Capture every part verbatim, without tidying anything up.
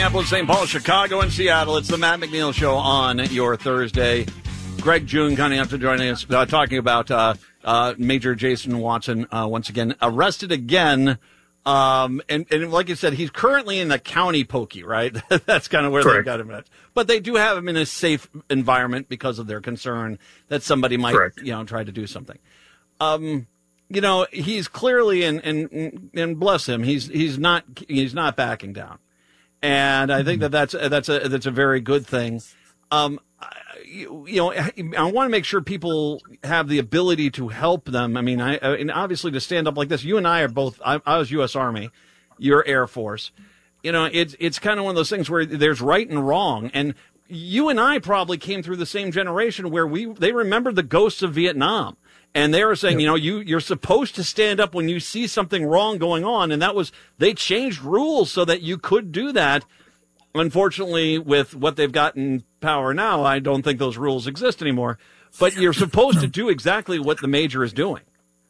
Minneapolis, Saint Paul, Chicago, and Seattle. It's the Matt McNeil Show on your Thursday. Greg June coming up to joining us, uh, talking about uh, uh, Major Jason Watson, uh, once again, arrested again. Um, and, and like you said, he's currently in the county pokey, right? That's kind of where Correct. they got him at. But they do have him in a safe environment because of their concern that somebody might, Correct. you know, try to do something. Um, you know, he's clearly, and, and, and bless him, he's, he's not, he's not backing down. And I think that that's, that's a, that's a very good thing. Um, you, you know, I want to make sure people have the ability to help them. I mean, I, and obviously to stand up like this, you and I are both, I, I was U S Army, you're Air Force. You know, it's, it's kind of one of those things where there's right and wrong. And you and I probably came through the same generation where we, they remembered the ghosts of Vietnam. And they were saying, you know, you, you're supposed to stand up when you see something wrong going on. And that was, they changed rules so that you could do that. Unfortunately, with what they've got in power now, I don't think those rules exist anymore. But you're supposed to do exactly what the major is doing.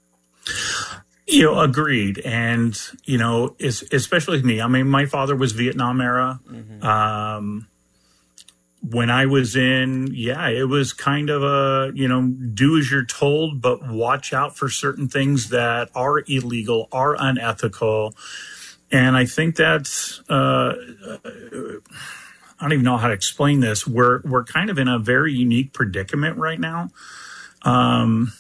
You know, agreed. And, you know, it's, especially me. I mean, my father was Vietnam era. Mm-hmm. Um, when I was in, yeah, it was kind of a, you know, do as you're told, but watch out for certain things that are illegal, are unethical. And I think that's, uh, I don't even know how to explain this. We're, we're kind of in a very unique predicament right now. Um,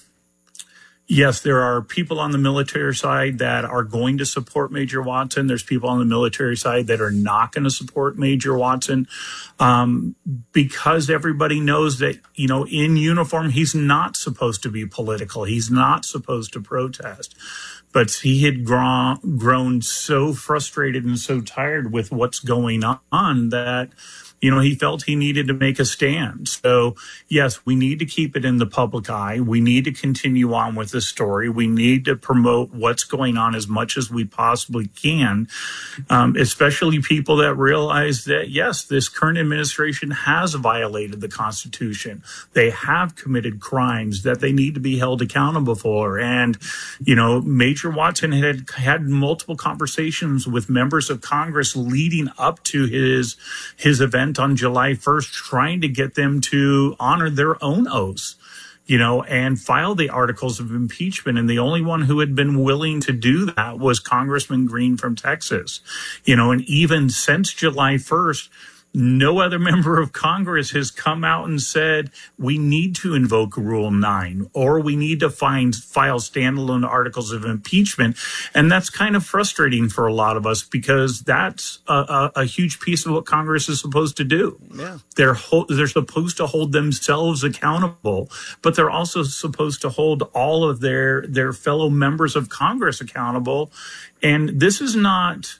Yes, there are people on the military side that are going to support Major Watson. There's people on the military side that are not going to support Major Watson, um, because everybody knows that, you know, in uniform, he's not supposed to be political. He's not supposed to protest. But he had grown, grown so frustrated and so tired with what's going on that, you know, he felt he needed to make a stand. So, yes, we need to keep it in the public eye. We need to continue on with the story. We need to promote what's going on as much as we possibly can, um, especially people that realize that, yes, this current administration has violated the Constitution. They have committed crimes that they need to be held accountable for. And, you know, Major Watson had had multiple conversations with members of Congress leading up to his, his event on July first, trying to get them to honor their own oaths, you know, and file the articles of impeachment. And the only one who had been willing to do that was Congressman Green from Texas, you know, and even since July first, no other member of Congress has come out and said we need to invoke Rule nine or we need to find file standalone articles of impeachment. And that's kind of frustrating for a lot of us because that's a, a, a huge piece of what Congress is supposed to do. Yeah. They're ho- they're supposed to hold themselves accountable, but they're also supposed to hold all of their their fellow members of Congress accountable. And this is not,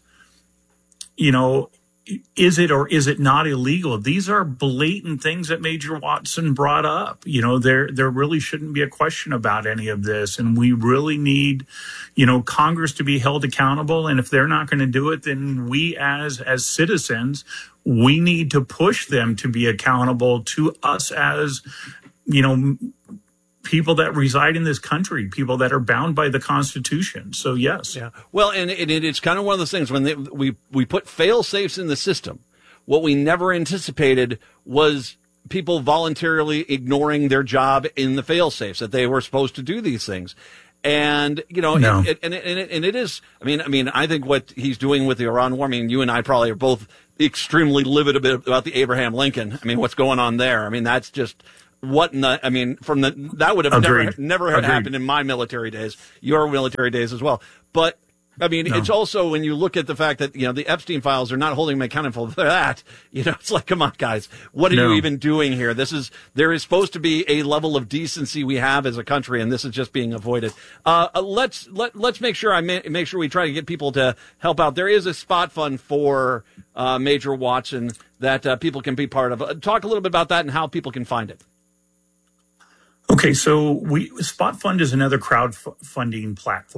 you know, is it or is it not illegal? These are blatant things that Major Watson brought up. You know, there there really shouldn't be a question about any of this. And we really need, you know, Congress to be held accountable. And if they're not going to do it, then we as as citizens, we need to push them to be accountable to us as, you know, people that reside in this country, people that are bound by the Constitution. So, yes. Yeah. Well, and, and it, it's kind of one of those things when they, we, we put fail safes in the system, what we never anticipated was people voluntarily ignoring their job in the fail safes, that they were supposed to do these things. And, you know, no. it, and, and, it, and it is, I mean, I mean, I think what he's doing with the Iran war, I mean, you and I probably are both extremely livid about the Abraham Lincoln. I mean, what's going on there? I mean, that's just, what in the, I mean, from the, that would have Agreed. never, never Agreed. happened in my military days, your military days as well. But, I mean, no. it's also when you look at the fact that, you know, the Epstein files are not holding him accountable for that, you know, it's like, come on, guys, what are no. you even doing here? This is, there is supposed to be a level of decency we have as a country, and this is just being avoided. Uh, let's, let, let's make sure I ma- make sure we try to get people to help out. There is a spot fund for, uh, Major Watson that, uh, people can be part of. Uh, talk a little bit about that and how people can find it. Okay, so we Spot Fund is another crowdfunding platform.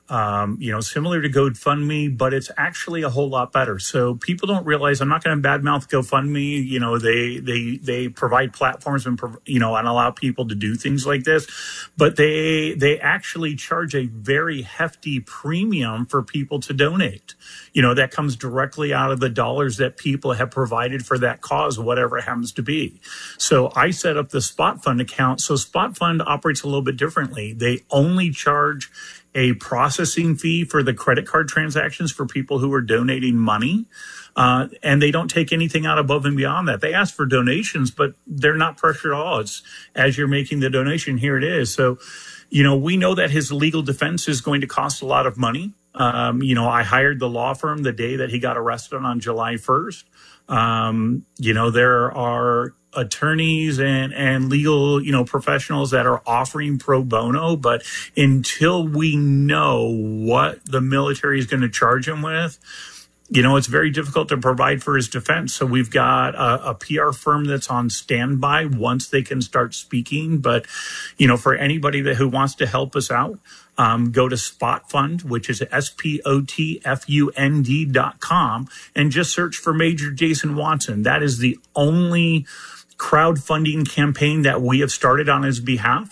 um, you know, similar to GoFundMe, but it's actually a whole lot better. So people don't realize, I'm not going to badmouth GoFundMe. You know, they they they provide platforms and you know and allow people to do things like this, but they they actually charge a very hefty premium for people to donate. You know, that comes directly out of the dollars that people have provided for that cause, whatever it happens to be. So I set up the Spot Fund account. So Spot Fund operates a little bit differently. They only charge a processing fee for the credit card transactions for people who are donating money. Uh, and they don't take anything out above and beyond that. They ask for donations, but they're not pressured at all. It's as you're making the donation, here it is. So, you know, we know that his legal defense is going to cost a lot of money. Um, you know, I hired the law firm the day that he got arrested on July first. Um, you know, there are attorneys and, and legal, you know, professionals that are offering pro bono, but until we know what the military is going to charge him with, you know, it's very difficult to provide for his defense. So we've got a, a P R firm that's on standby once they can start speaking. But, you know, for anybody that who wants to help us out, um, go to Spot Fund, which is S P O T F U N D dot com, and just search for Major Jason Watson. That is the only crowdfunding campaign that we have started on his behalf.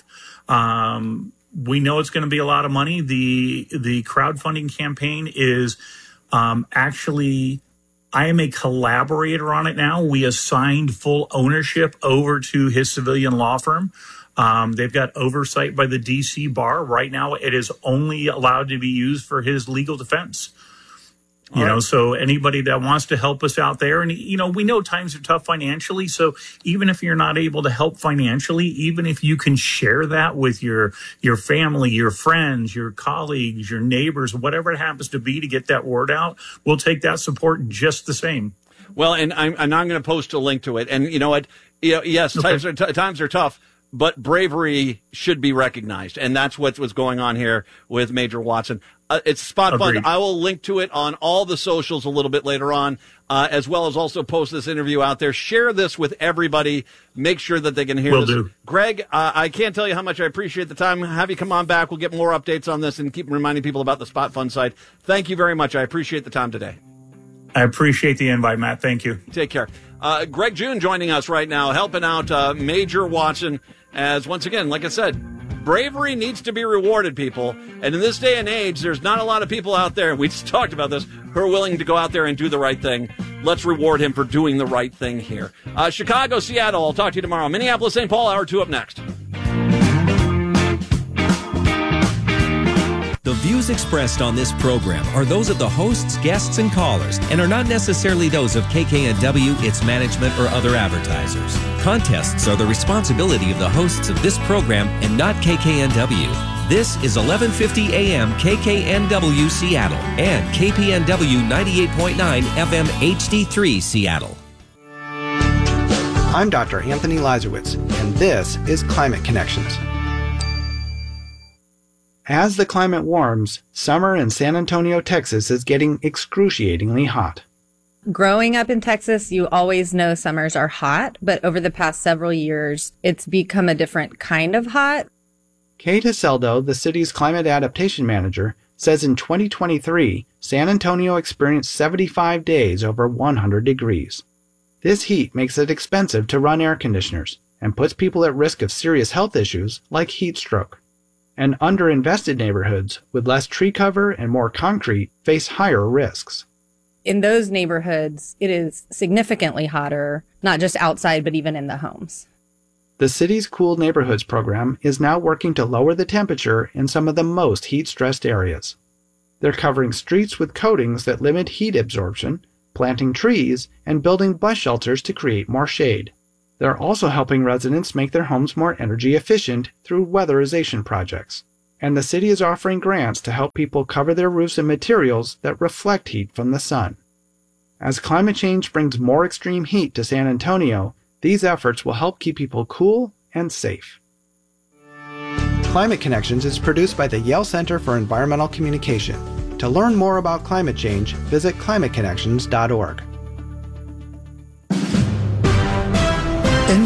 Um, we know it's going to be a lot of money. The the crowdfunding campaign is Um, actually, I am a collaborator on it now. We assigned full ownership over to his civilian law firm. Um, they've got oversight by the D C bar. Right now, it is only allowed to be used for his legal defense. You All know, right. So anybody that wants to help us out there, and, you know, we know times are tough financially. So even if you're not able to help financially, even if you can share that with your your family, your friends, your colleagues, your neighbors, whatever it happens to be to get that word out, we'll take that support just the same. Well, and I'm, and I'm going to post a link to it. And you know what? You know, yes, okay. times are t- times are tough, but bravery should be recognized. And that's what was going on here with Major Watson. Uh, it's Spot Agreed. Fund. I will link to it on all the socials a little bit later on, uh, as well as also post this interview out there. Share this with everybody. Make sure that they can hear Will this. Do. Greg, uh, I can't tell you how much I appreciate the time. Have you come on back. We'll get more updates on this and keep reminding people about the Spot Fund site. Thank you very much. I appreciate the time today. I appreciate the invite, Matt. Thank you. Take care. Uh, Greg June joining us right now, helping out uh, Major Watson. As once again, like I said, bravery needs to be rewarded, people. And in this day and age, there's not a lot of people out there, we just talked about this, who are willing to go out there and do the right thing. Let's reward him for doing the right thing here. Uh, Chicago, Seattle, I'll talk to you tomorrow. Minneapolis, Saint Paul, hour two up next. The views expressed on this program are those of the hosts, guests, and callers, and are not necessarily those of K K N W, its management, or other advertisers. Contests are the responsibility of the hosts of this program and not K K N W. This is eleven fifty A M K K N W Seattle and K P N W ninety-eight point nine F M H D three Seattle. I'm Doctor Anthony Lazarowitz, and this is Climate Connections. As the climate warms, summer in San Antonio, Texas is getting excruciatingly hot. Growing up in Texas, you always know summers are hot, but over the past several years, it's become a different kind of hot. Kate Hiseldo, the city's climate adaptation manager, says in twenty twenty-three, San Antonio experienced seventy-five days over one hundred degrees. This heat makes it expensive to run air conditioners and puts people at risk of serious health issues like heat stroke. And underinvested neighborhoods with less tree cover and more concrete face higher risks. In those neighborhoods, it is significantly hotter, not just outside, but even in the homes. The city's Cool Neighborhoods program is now working to lower the temperature in some of the most heat-stressed areas. They're covering streets with coatings that limit heat absorption, planting trees, and building bus shelters to create more shade. They're also helping residents make their homes more energy efficient through weatherization projects. And the city is offering grants to help people cover their roofs in materials that reflect heat from the sun. As climate change brings more extreme heat to San Antonio, these efforts will help keep people cool and safe. Climate Connections is produced by the Yale Center for Environmental Communication. To learn more about climate change, visit climate connections dot org.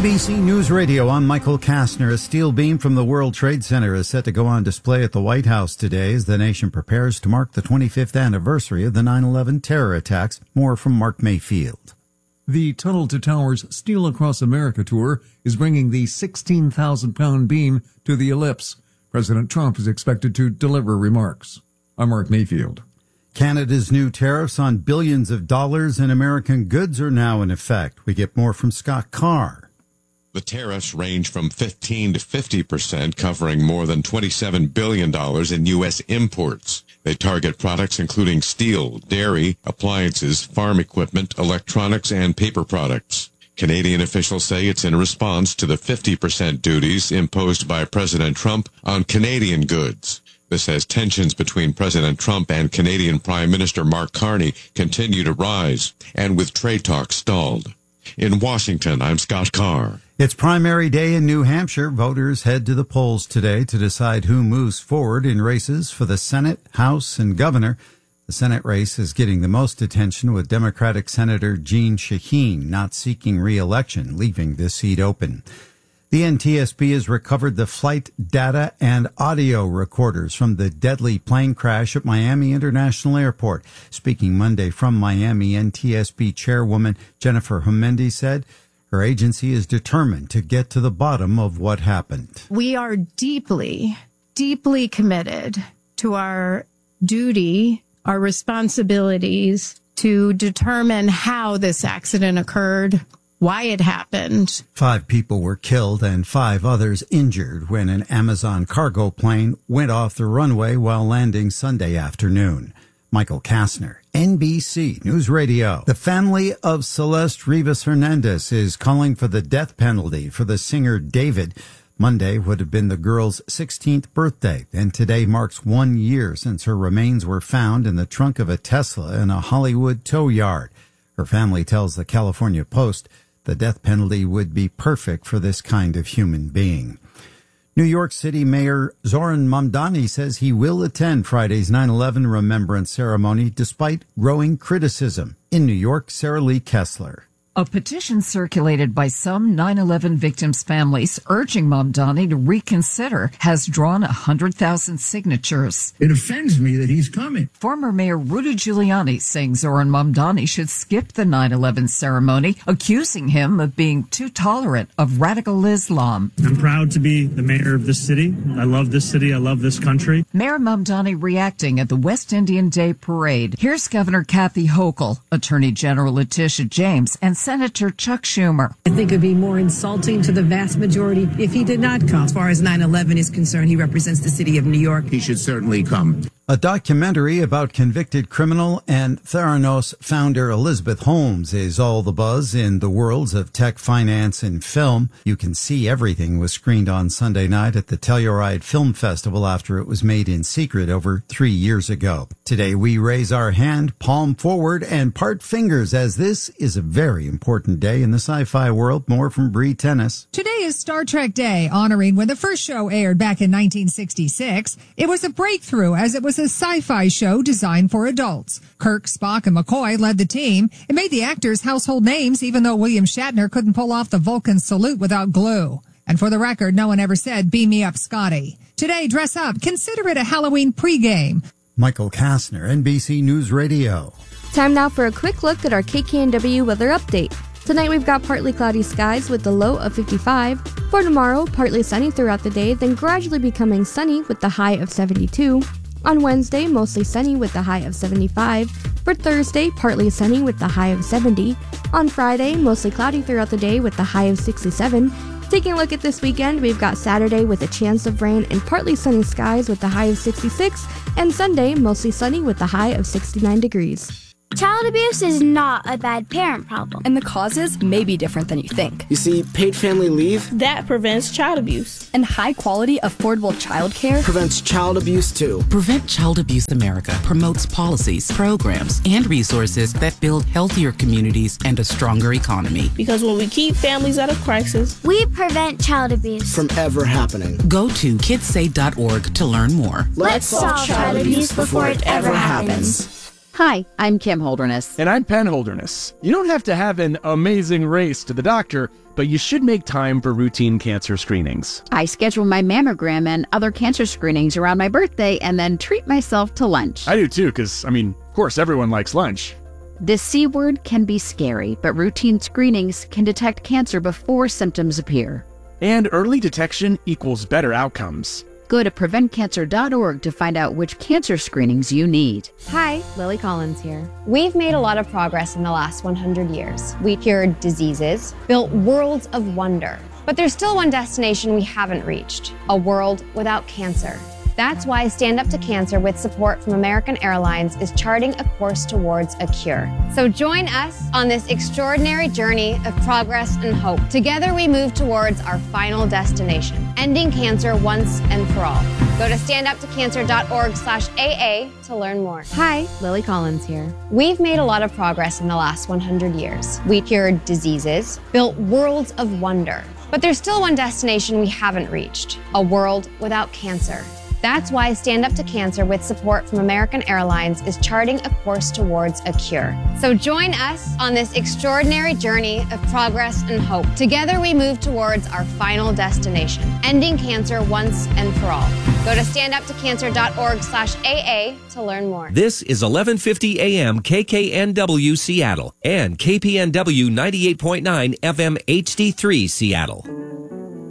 N B C News Radio, I'm Michael Kastner. A steel beam from the World Trade Center is set to go on display at the White House today as the nation prepares to mark the twenty-fifth anniversary of the nine eleven terror attacks. More from Mark Mayfield. The Tunnel to Towers Steel Across America tour is bringing the sixteen thousand pound beam to the ellipse. President Trump is expected to deliver remarks. I'm Mark Mayfield. Canada's new tariffs on billions of dollars in American goods are now in effect. We get more from Scott Carr. The tariffs range from fifteen to fifty percent, covering more than twenty-seven billion dollars in U S imports. They target products including steel, dairy, appliances, farm equipment, electronics, and paper products. Canadian officials say it's in response to the fifty percent duties imposed by President Trump on Canadian goods. This as tensions between President Trump and Canadian Prime Minister Mark Carney continue to rise, and with trade talks stalled. In Washington, I'm Scott Carr. It's primary day in New Hampshire. Voters head to the polls today to decide who moves forward in races for the Senate, House, and governor. The Senate race is getting the most attention, with Democratic Senator Jeanne Shaheen not seeking re-election, leaving the seat open. The N T S B has recovered the flight data and audio recorders from the deadly plane crash at Miami International Airport. Speaking Monday from Miami, N T S B chairwoman Jennifer Homendy said her agency is determined to get to the bottom of what happened. We are deeply, deeply committed to our duty, our responsibilities to determine how this accident occurred, why it happened. Five people were killed and five others injured when an Amazon cargo plane went off the runway while landing Sunday afternoon. Michael Kastner, N B C News Radio. The family of Celeste Rivas Hernandez is calling for the death penalty for the singer David. Monday would have been the girl's sixteenth birthday, and today marks one year since her remains were found in the trunk of a Tesla in a Hollywood tow yard. Her family tells the California Post the death penalty would be perfect for this kind of human being. New York City Mayor Zoran Mamdani says he will attend Friday's nine eleven remembrance ceremony despite growing criticism. In New York, Sarah Lee Kessler. A petition circulated by some nine eleven victims' families urging Mamdani to reconsider has drawn one hundred thousand signatures. It offends me that he's coming. Former Mayor Rudy Giuliani saying Zoran Mamdani should skip the nine eleven ceremony, accusing him of being too tolerant of radical Islam. I'm proud to be the mayor of this city. I love this city. I love this country. Mayor Mamdani reacting at the West Indian Day Parade. Here's Governor Kathy Hochul, Attorney General Letitia James, and Senator Chuck Schumer. I think it would be more insulting to the vast majority if he did not come. As far as nine eleven is concerned, he represents the city of New York. He should certainly come. A documentary about convicted criminal and Theranos founder Elizabeth Holmes is all the buzz in the worlds of tech, finance, and film. You Can See Everything was screened on Sunday night at the Telluride Film Festival after it was made in secret over three years ago. Today we raise our hand, palm forward, and part fingers, as this is a very important day in the sci-fi world. More from Bree Tennis. Today is Star Trek Day, honoring when the first show aired back in nineteen sixty-six. It was a breakthrough as it was a sci-fi show designed for adults. Kirk, Spock, and McCoy led the team. It made the actors household names, even though William Shatner couldn't pull off the Vulcan salute without glue. And for the record, no one ever said, "Beam me up, Scotty." Today, dress up. Consider it a Halloween pregame. Michael Kastner, N B C News Radio. Time now for a quick look at our K K N W weather update. Tonight we've got partly cloudy skies with the low of fifty-five. For tomorrow, partly sunny throughout the day, then gradually becoming sunny with the high of seventy-two. On Wednesday, mostly sunny with the high of seventy-five. For Thursday, partly sunny with the high of seventy. On Friday, mostly cloudy throughout the day with the high of sixty-seven. Taking a look at this weekend, we've got Saturday with a chance of rain and partly sunny skies with the high of sixty-six. And Sunday, mostly sunny with the high of sixty-nine degrees. Child abuse is not a bad parent problem. And the causes may be different than you think. You see, paid family leave, that prevents child abuse. And high quality, affordable child care prevents child abuse too. Prevent Child Abuse America promotes policies, programs, and resources that build healthier communities and a stronger economy. Because when we keep families out of crisis, we prevent child abuse from ever happening. Go to kids say dot org to learn more. Let's solve child abuse before it ever happens. Hi, I'm Kim Holderness. And I'm Penn Holderness. You don't have to have an amazing race to the doctor but you should make time for routine cancer screenings. I schedule my mammogram and other cancer screenings around my birthday and then treat myself to lunch. I do too, because, I mean, of course, everyone likes lunch. The C word can be scary, but routine screenings can detect cancer before symptoms appear. And early detection equals better outcomes. Go to prevent cancer dot org to find out which cancer screenings you need. Hi, Lily Collins here. We've made a lot of progress in the last one hundred years. We cured diseases, built worlds of wonder. But there's still one destination we haven't reached, a world without cancer. That's why Stand Up to Cancer, with support from American Airlines, is charting a course towards a cure. So join us on this extraordinary journey of progress and hope. Together we move towards our final destination, ending cancer once and for all. Go to stand up to cancer dot org slash A A to learn more. Hi, Lily Collins here. We've made a lot of progress in the last one hundred years. We cured diseases, built worlds of wonder. But there's still one destination we haven't reached, a world without cancer. That's why Stand Up to Cancer, with support from American Airlines, is charting a course towards a cure. So join us on this extraordinary journey of progress and hope. Together we move towards our final destination, ending cancer once and for all. Go to stand up to cancer dot org slash A A to learn more. This is eleven fifty A M K K N W Seattle and K P N W ninety-eight point nine F M H D three Seattle.